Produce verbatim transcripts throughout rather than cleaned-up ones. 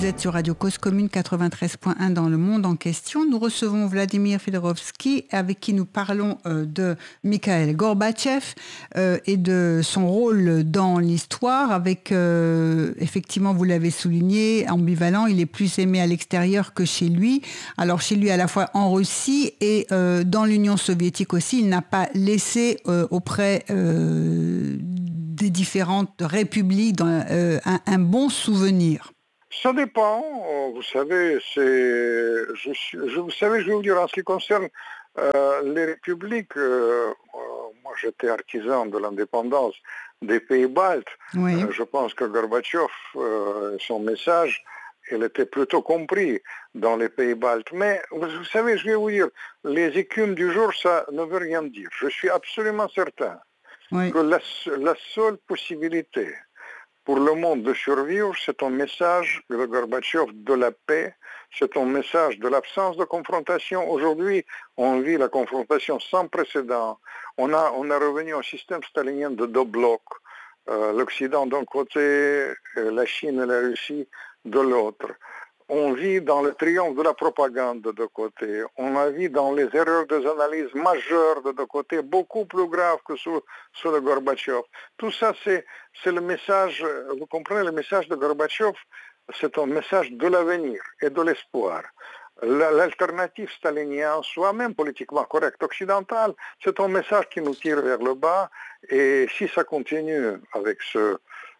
Vous êtes sur Radio Cause Commune quatre-vingt-treize point un dans le monde en question. Nous recevons Vladimir Fedorovski avec qui nous parlons euh, de Mikhail Gorbatchev euh, et de son rôle dans l'histoire avec, euh, effectivement, vous l'avez souligné, ambivalent. Il est plus aimé à l'extérieur que chez lui. Alors chez lui à la fois en Russie et euh, dans l'Union soviétique aussi, il n'a pas laissé euh, auprès euh, des différentes républiques dans, euh, un, un bon souvenir. Ça dépend, vous savez, c'est, je, suis, je, vous savez, je vais vous dire, en ce qui concerne euh, les républiques, euh, euh, moi j'étais artisan de l'indépendance des pays baltes, oui. euh, je pense que Gorbatchev, euh, son message, il était plutôt compris dans les pays baltes. Mais vous savez, je vais vous dire, les écumes du jour, ça ne veut rien dire. Je suis absolument certain oui. que la, la seule possibilité pour le monde de survivre, c'est un message de Gorbatchev de la paix, c'est un message de l'absence de confrontation. Aujourd'hui, on vit la confrontation sans précédent. On a, on a revenu au système stalinien de deux blocs. Euh, L'Occident d'un côté, la Chine et la Russie de l'autre. On vit dans le triomphe de la propagande de deux côtés. On a vu dans les erreurs des analyses majeures de deux côtés, beaucoup plus graves que sous, sous le Gorbatchev. Tout ça, c'est, c'est le message, vous comprenez, le message de Gorbatchev, c'est un message de l'avenir et de l'espoir. L'alternative stalinienne, soit même politiquement correcte occidentale, c'est un message qui nous tire vers le bas. Et si ça continue avec ce...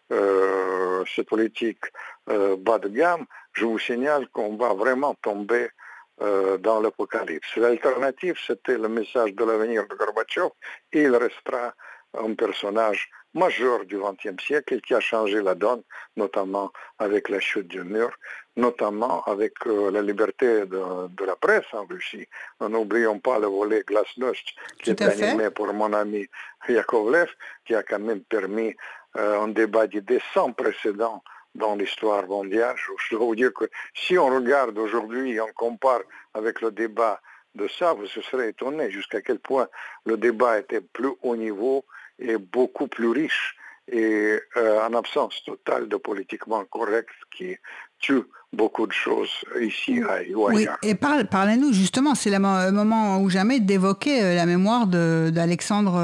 Euh, cette politique euh, bas de gamme, je vous signale qu'on va vraiment tomber euh, dans l'apocalypse. L'alternative, c'était le message de l'avenir de Gorbatchev, et il restera un personnage majeur du vingtième siècle qui a changé la donne, notamment avec la chute du mur, notamment avec euh, la liberté de, de la presse en Russie. N'oublions pas le volet Glasnost qui est animé pour mon ami Yakovlev, qui a quand même permis euh, un débat d'idées sans précédent dans l'histoire mondiale. Je dois vous dire que si on regarde aujourd'hui, on compare avec le débat de ça, vous serez étonné jusqu'à quel point le débat était plus haut niveau et beaucoup plus riche et euh, en absence totale de politiquement correct qui tue beaucoup de choses ici ou ailleurs. Oui, et parle, parlez-nous justement, c'est le moment ou jamais d'évoquer la mémoire de, d'Alexandre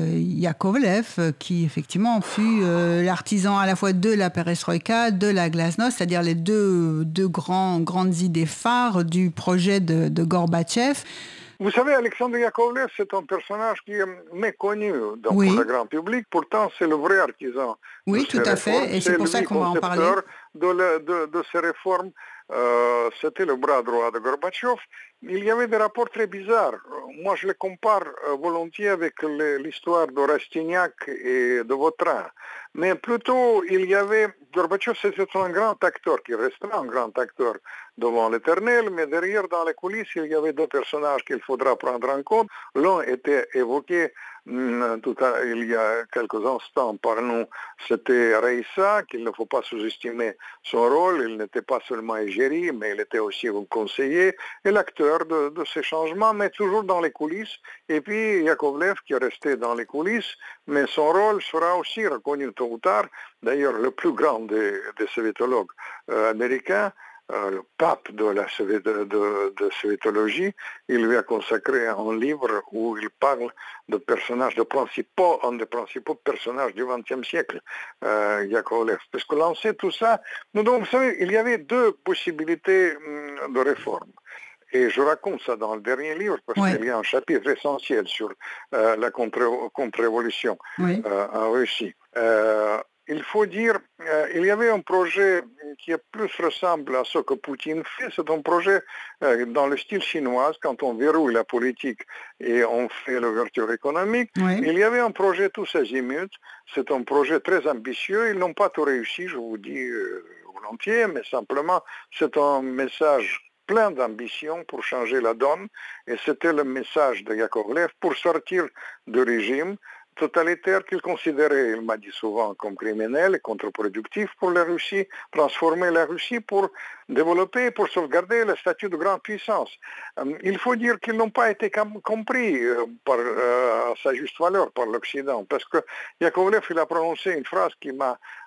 Yakovlev, qui effectivement fut euh, l'artisan à la fois de la perestroïka, de la glasnost, c'est-à-dire les deux, deux grands, grandes idées phares du projet de, de Gorbatchev. Vous savez, Alexandre Yakovlev, c'est un personnage qui est méconnu dans oui. le grand public. Pourtant, c'est le vrai artisan. Oui, tout à fait. Et c'est, c'est pour ça qu'on va en parler. De, la, de, de ces réformes, euh, c'était le bras droit de Gorbatchev. Il y avait des rapports très bizarres. Moi, je les compare euh, volontiers avec les, l'histoire de Rastignac et de Vautrin. Mais plutôt, il y avait... Gorbatchev, c'était un grand acteur, qui restera un grand acteur devant l'éternel, mais derrière, dans les coulisses, il y avait deux personnages qu'il faudra prendre en compte. L'un était évoqué hum, tout à, il y a quelques instants par nous, c'était Reissa, qu'il ne faut pas sous-estimer son rôle. Il n'était pas seulement égérie, mais il était aussi un conseiller et l'acteur de, de ces changements, mais toujours dans les coulisses. Et puis Yakovlev qui est resté dans les coulisses, mais son rôle sera aussi reconnu tôt ou tard. D'ailleurs, le plus grand des, des soviétologues euh, américains, euh, le pape de la soviét- de, de, de soviétologie, il lui a consacré un livre où il parle de personnages, de principaux, un des principaux personnages du vingtième siècle, euh, Yakovlev. Parce que lancer tout ça, donc vous savez, il y avait deux possibilités hum, de réforme. Et je raconte ça dans le dernier livre parce oui. qu'il y a un chapitre essentiel sur euh, la contre- contre-révolution oui. euh, en Russie. Euh, il faut dire, euh, il y avait un projet qui plus ressemble à ce que Poutine fait. C'est un projet euh, dans le style chinois, quand on verrouille la politique et on fait l'ouverture économique. Oui. Il y avait un projet tous azimuts. C'est un projet très ambitieux. Ils n'ont pas tout réussi, je vous dis euh, volontiers, mais simplement c'est un message plein d'ambition pour changer la donne, et c'était le message de Yakovlev pour sortir du régime totalitaire qu'il considérait, il m'a dit souvent, comme criminel et contre-productif pour la Russie, transformer la Russie pour développer, pour sauvegarder le statut de grande puissance. Il faut dire qu'ils n'ont pas été compris par, euh, à sa juste valeur par l'Occident, parce que Yakovlev, il a prononcé une phrase qui m'a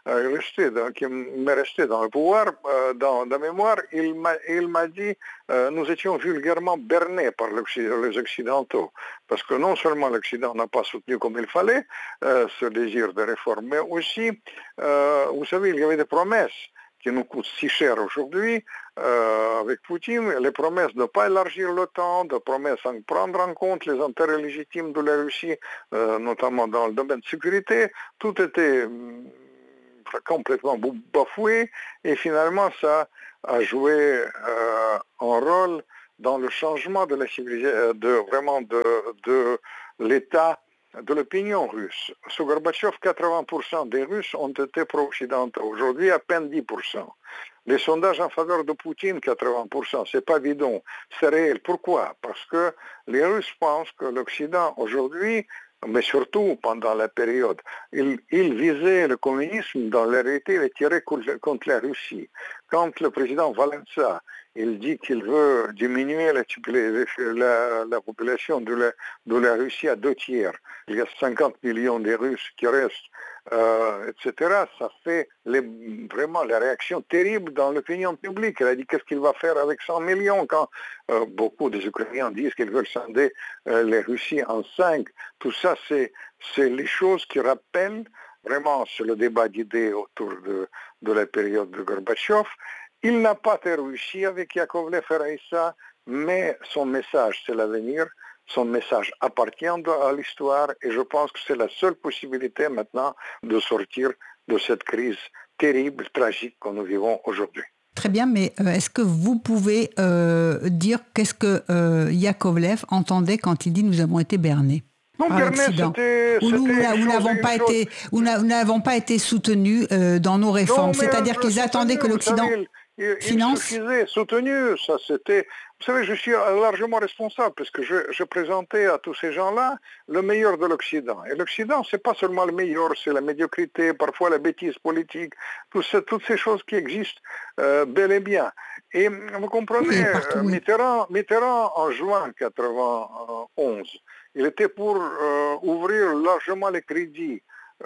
euh, resté dans, qui m'est resté dans le pouvoir, euh, dans la mémoire, il m'a, il m'a dit euh, nous étions vulgairement bernés par les Occidentaux, parce que non seulement l'Occident n'a pas soutenu comme il fallait euh, ce désir de réforme, mais aussi, euh, vous savez, il y avait des promesses qui nous coûtent si cher aujourd'hui, euh, avec Poutine, les promesses de ne pas élargir l'OTAN, de promesses de prendre en compte les intérêts légitimes de la Russie, euh, notamment dans le domaine de sécurité, tout était complètement bafoué, et finalement ça a joué euh, un rôle dans le changement de la civilisation, de, vraiment de, de l'état de l'opinion russe. Sous Gorbatchev, quatre-vingts pour cent des Russes ont été pro-occidentaux. Aujourd'hui, à peine dix pour cent. Les sondages en faveur de Poutine, quatre-vingts pour cent, c'est pas bidon, c'est réel. Pourquoi? Parce que les Russes pensent que l'Occident aujourd'hui, mais surtout pendant la période, il, il visait le communisme, dans la réalité, il est tiré contre la Russie. Quand le président Valença, il dit qu'il veut diminuer la, la, la population de la, de la Russie à deux tiers, il y a cinquante millions de Russes qui restent, euh, et cetera, ça fait les, vraiment la réaction terrible dans l'opinion publique. Elle a dit qu'est-ce qu'il va faire avec cent millions quand euh, beaucoup des Ukrainiens disent qu'ils veulent scinder euh, les Russies en cinq. Tout ça, c'est, c'est les choses qui rappellent vraiment sur le débat d'idées autour de, de la période de Gorbatchev. Il n'a pas réussi avec Yakovlev et Raïssa, mais son message, c'est l'avenir. Son message appartient à l'histoire et je pense que c'est la seule possibilité maintenant de sortir de cette crise terrible, tragique que nous vivons aujourd'hui. Très bien, mais euh, est-ce que vous pouvez euh, dire qu'est-ce que euh, Yakovlev entendait quand il dit « nous avons été bernés » Non, par l'Occident, où nous n'avons pas, pas été soutenus euh, dans nos réformes, non, c'est-à-dire qu'ils attendaient que l'Occident savez, il, finance. Il suffisait, soutenu, ça c'était... Vous savez, je suis largement responsable parce que je, je présentais à tous ces gens-là le meilleur de l'Occident. Et l'Occident, c'est pas seulement le meilleur, c'est la médiocrité, parfois la bêtise politique, tout ce, toutes ces choses qui existent euh, bel et bien. Et vous comprenez, oui, partout, oui. Mitterrand, Mitterrand, en juin quatre-vingt-onze, il était pour euh, ouvrir largement les crédits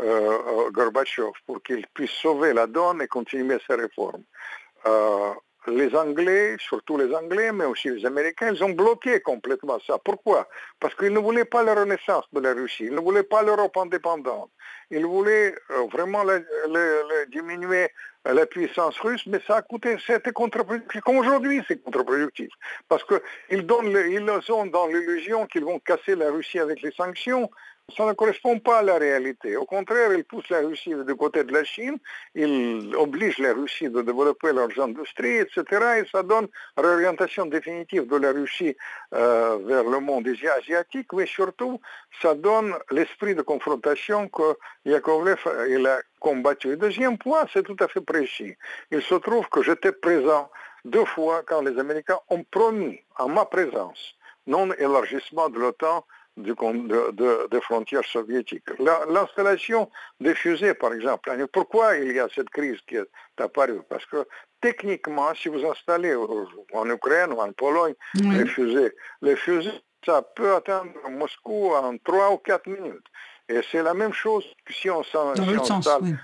euh, Gorbatchev pour qu'il puisse sauver la donne et continuer ses réformes. Euh, les Anglais, surtout les Anglais, mais aussi les Américains, ils ont bloqué complètement ça. Pourquoi? Parce qu'ils ne voulaient pas la renaissance de la Russie, ils ne voulaient pas l'Europe indépendante. Ils voulaient euh, vraiment la, la, la, diminuer la puissance russe, mais ça a coûté, c'était contre-productif. Comme aujourd'hui, c'est contre-productif. Parce qu'ils ils sont dans l'illusion qu'ils vont casser la Russie avec les sanctions. Ça ne correspond pas à la réalité. Au contraire, ils poussent la Russie du côté de la Chine, ils obligent la Russie de développer leurs industries, et cetera. Et ça donne réorientation définitive de la Russie euh, vers le monde asiatique, mais surtout, ça donne l'esprit de confrontation que Yakovlev il a combattu. Le deuxième point, c'est tout à fait précis. Il se trouve que j'étais présent deux fois quand les Américains ont promis, en ma présence, non-élargissement de l'OTAN Du, de, de, de frontières soviétiques. La, l'installation des fusées, par exemple. Pourquoi il y a cette crise qui est apparue? Parce que techniquement, si vous installez en Ukraine ou en Pologne oui. les fusées, les fusées, ça peut atteindre Moscou en trois ou quatre minutes. Et c'est la même chose que si on, si on installe, oui.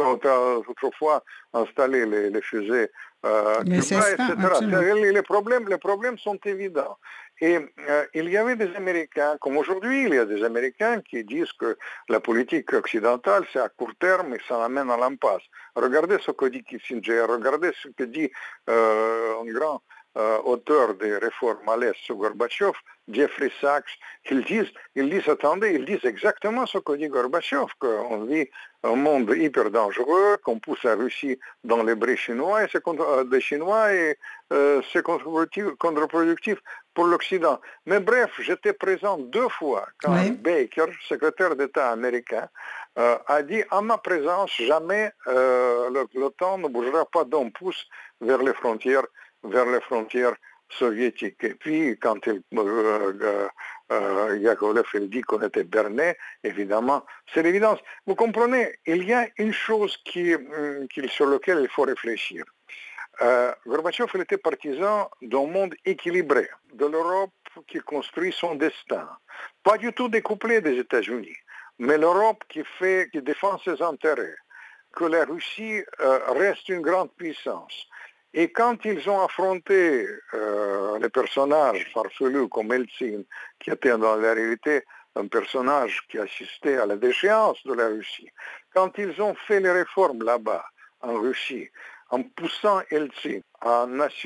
autrefois installé les, les fusées euh, Cuba, et cetera. Les, les, problèmes, les problèmes sont évidents. Et euh, il y avait des Américains, comme aujourd'hui, il y a des Américains qui disent que la politique occidentale, c'est à court terme et ça amène à l'impasse. Regardez ce que dit Kissinger, regardez ce que dit euh, un grand euh, auteur des réformes à l'Est sur Gorbatchev, Jeffrey Sachs. Ils disent, ils disent, attendez, ils disent exactement ce que dit Gorbatchev, qu'on vit un monde hyper dangereux, qu'on pousse la Russie dans les bris chinois, et c'est contre, euh, des Chinois et euh, c'est contre-productif, contre-productif pour l'Occident. Mais bref, j'étais présent deux fois quand oui. Baker, secrétaire d'État américain, euh, a dit à ma présence, jamais euh, l'OTAN ne bougera pas d'un pouce vers les frontières, vers les frontières soviétiques. Et puis, quand il, euh, euh, euh, Yakovlev il dit qu'on était berné, évidemment, c'est l'évidence. Vous comprenez, il y a une chose qui, qui, sur laquelle il faut réfléchir. Euh, Gorbatchev il était partisan d'un monde équilibré, de l'Europe qui construit son destin, pas du tout découplé des États-Unis, mais l'Europe qui fait, qui défend ses intérêts. que la Russie euh, reste une grande puissance. Et quand ils ont affronté euh, les personnages farfelus comme Eltsine, qui était dans la réalité un personnage qui assistait à la déchéance de la Russie, quand ils ont fait les réformes là-bas, en Russie, en poussant Eltsine à,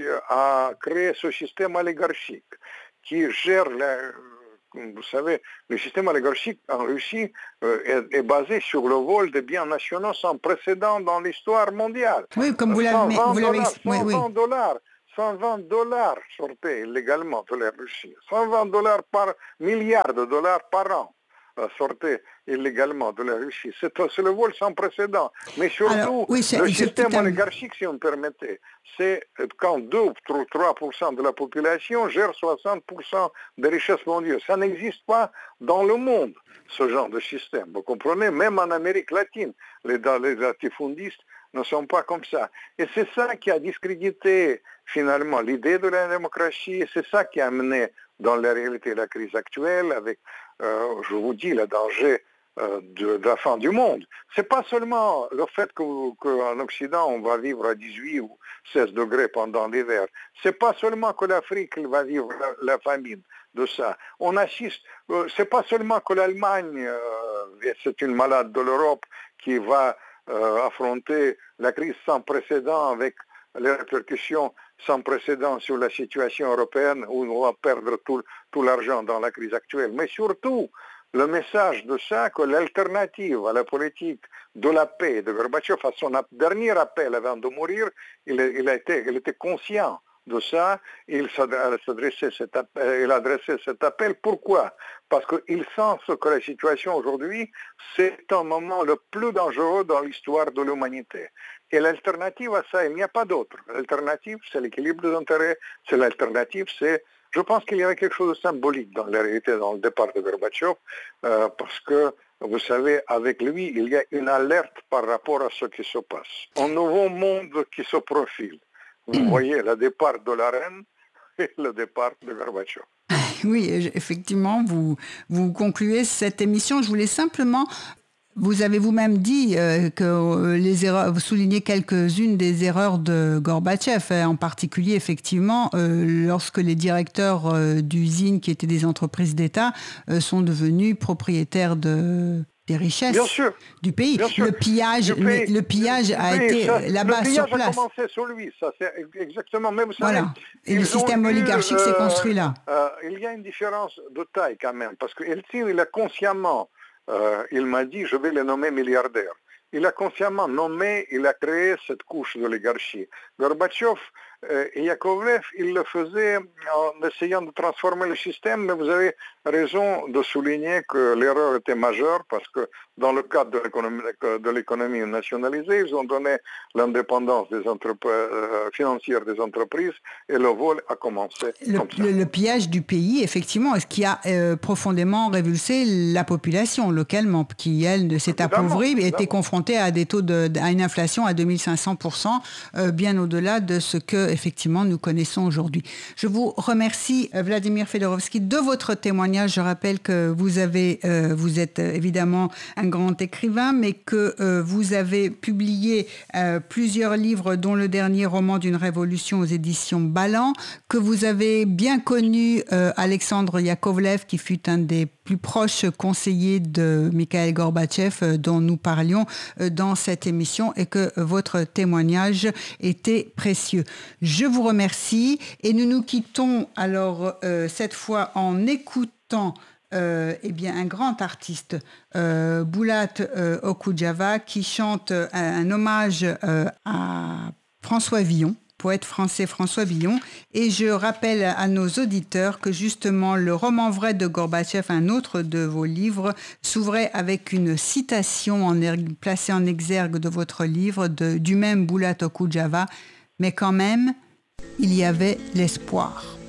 à créer ce système oligarchique qui gère la... Vous savez, le système oligarchique en Russie euh, est, est basé sur le vol des biens nationaux sans précédent dans l'histoire mondiale. Oui, comme vous l'avez... cent vingt oui, dollars, cent vingt dollars sortaient illégalement de la Russie. cent vingt dollars par milliard de dollars par an euh, sortaient illégalement de la Russie. C'est, c'est le vol sans précédent. Mais surtout, Alors, oui, le système oligarchique, si on me permettait, c'est quand deux ou trois pour cent de la population gère soixante pour cent des richesses mondiales. Ça n'existe pas dans le monde, ce genre de système. Vous comprenez? Même en Amérique latine, les, les latifundistes ne sont pas comme ça. Et c'est ça qui a discrédité finalement l'idée de la démocratie, et c'est ça qui a amené dans la réalité la crise actuelle avec, euh, je vous dis, le danger euh, de, de la fin du monde. C'est pas seulement le fait qu'en Occident on va vivre à dix-huit ou seize degrés pendant l'hiver. C'est pas seulement que l'Afrique va vivre la, la famine de ça. On assiste, euh, c'est pas seulement que l'Allemagne, euh, et c'est une malade de l'Europe, qui va euh, affronter la crise sans précédent avec les répercussions sans précédent sur la situation européenne où on va perdre tout, tout l'argent dans la crise actuelle. Mais surtout, le message de ça, que l'alternative à la politique de la paix de Gorbatchev, à son dernier appel avant de mourir, il, il, a été, il était conscient de ça, il s'adressait cet appel, il adressait cet appel. Pourquoi? Parce qu'il sent que la situation aujourd'hui, c'est un moment le plus dangereux dans l'histoire de l'humanité. Et l'alternative à ça, il n'y a pas d'autre. L'alternative, c'est l'équilibre des intérêts, c'est l'alternative, c'est... Je pense qu'il y avait quelque chose de symbolique dans la réalité, dans le départ de Gorbatchev, euh, parce que, vous savez, avec lui, il y a une alerte par rapport à ce qui se passe. Un nouveau monde qui se profile. Vous voyez le départ de la reine et le départ de Gorbatchev. Oui, effectivement, vous, vous concluez cette émission. Je voulais simplement... Vous avez vous-même dit euh, que les erreurs, vous soulignez quelques-unes des erreurs de Gorbatchev, hein, en particulier effectivement euh, lorsque les directeurs euh, d'usines qui étaient des entreprises d'État euh, sont devenus propriétaires de des richesses Bien sûr, du pays. Bien sûr. Le pillage, pays, le pillage a pays, été ça, là-bas sur place. Le pillage a commencé sur lui, ça c'est exactement. Mais vous savez, voilà. Et le système oligarchique euh, s'est construit là. Euh, il y a une différence de taille quand même, parce que Eltsine, il a consciemment Euh, il m'a dit, je vais le nommer milliardaire. Il a consciemment nommé, il a créé cette couche d'oligarchie. Gorbatchev euh, et Yakovlev, il le faisaient en essayant de transformer le système, mais vous avez raison de souligner que l'erreur était majeure, parce que dans le cadre de l'économie, de l'économie nationalisée, ils ont donné l'indépendance des entreprises, euh, financière des entreprises, et le vol a commencé le, comme ça. Le, le pillage du pays, effectivement, ce qui a euh, profondément révulsé la population localement, qui, elle, s'est appauvrie et était confrontée à des taux de, à une inflation à deux mille cinq cents pour cent, euh, bien au-delà de ce que, effectivement, nous connaissons aujourd'hui. Je vous remercie, Vladimir Fedorovski, de votre témoignage. Je rappelle que vous avez, euh, vous êtes euh, évidemment un grand écrivain, mais que euh, vous avez publié euh, plusieurs livres, dont le dernier roman d'une révolution aux éditions Ballant, que vous avez bien connu euh, Alexandre Yakovlev, qui fut un des plus proches conseillers de Mikhail Gorbatchev, euh, dont nous parlions euh, dans cette émission, et que euh, votre témoignage était précieux. Je vous remercie et nous nous quittons alors euh, cette fois en écoutant Euh, eh bien, un grand artiste, euh, Bulat euh, Okudjava, qui chante un, un hommage euh, à François Villon, poète français François Villon. Et je rappelle à nos auditeurs que justement le roman vrai de Gorbatchev, un autre de vos livres, s'ouvrait avec une citation en er- placée en exergue de votre livre, de, du même Bulat Okudjava, mais quand même, il y avait l'espoir.